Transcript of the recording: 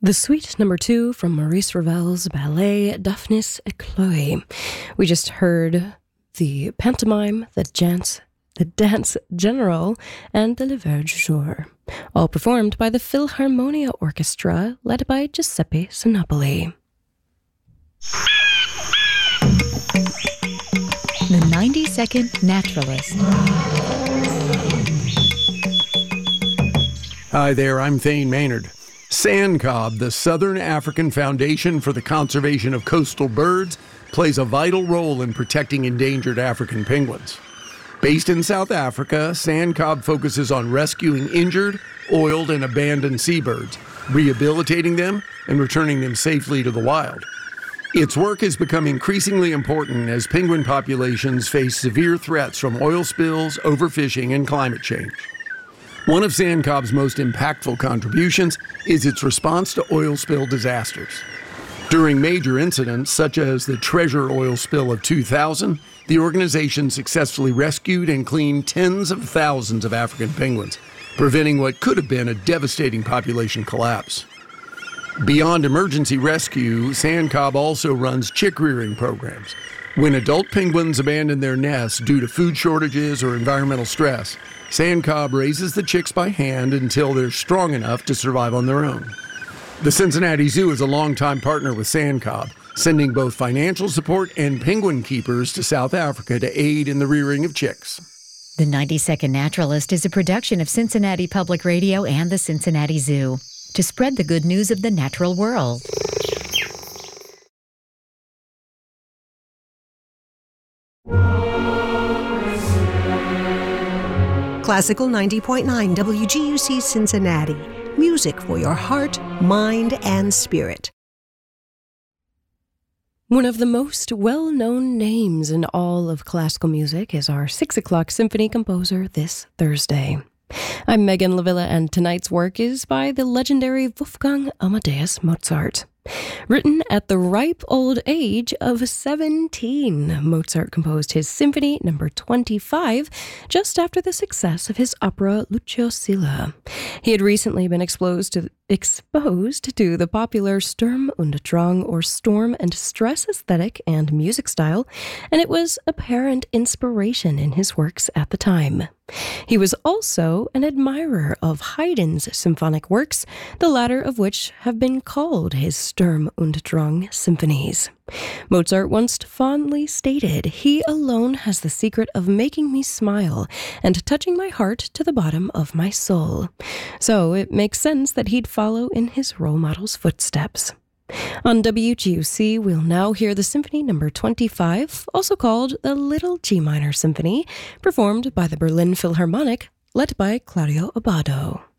The Suite number 2 from Maurice Ravel's ballet Daphnis et Chloe. We just heard the pantomime, the dance general, and the Lever du Jour, all performed by the Philharmonia Orchestra, led by Giuseppe Sinopoli. The 90-Second Naturalist. Hi there, I'm Thane Maynard. SANCCOB, the Southern African Foundation for the Conservation of Coastal Birds, plays a vital role in protecting endangered African penguins. Based in South Africa, SANCCOB focuses on rescuing injured, oiled, and abandoned seabirds, rehabilitating them, and returning them safely to the wild. Its work has become increasingly important as penguin populations face severe threats from oil spills, overfishing, and climate change. One of SANCCOB's most impactful contributions is its response to oil spill disasters. During major incidents, such as the Treasure oil spill of 2000, the organization successfully rescued and cleaned tens of thousands of African penguins, preventing what could have been a devastating population collapse. Beyond emergency rescue, SANCCOB also runs chick rearing programs. When adult penguins abandon their nests due to food shortages or environmental stress, SANCCOB raises the chicks by hand until they're strong enough to survive on their own. The Cincinnati Zoo is a longtime partner with SANCCOB, sending both financial support and penguin keepers to South Africa to aid in the rearing of chicks. The 90-Second Naturalist is a production of Cincinnati Public Radio and the Cincinnati Zoo to spread the good news of the natural world. Classical 90.9 WGUC Cincinnati. Music for your heart, mind, and spirit. One of the most well-known names in all of classical music is our 6 o'clock symphony composer this Thursday. I'm Megan Lavilla, and tonight's work is by the legendary Wolfgang Amadeus Mozart. Written at the ripe old age of 17, Mozart composed his Symphony No. 25 just after the success of his opera Lucio Silla. He had recently been exposed to the popular Sturm und Drang, or storm and stress aesthetic and music style, and it was apparent inspiration in his works at the time. He was also an admirer of Haydn's symphonic works, the latter of which have been called his Sturm und Drang symphonies. Mozart once fondly stated, "He alone has the secret of making me smile and touching my heart to the bottom of my soul." So it makes sense that he'd follow in his role model's footsteps. On WGUC, we'll now hear the Symphony No. 25, also called the Little G Minor Symphony, performed by the Berlin Philharmonic, led by Claudio Abbado.